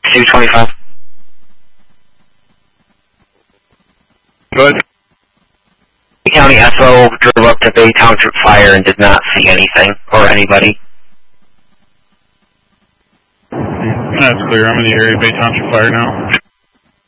225. Good. County SO drove up to Bay Township Fire and did not see anything or anybody. That's clear. I'm in the area of Bay Township Fire now.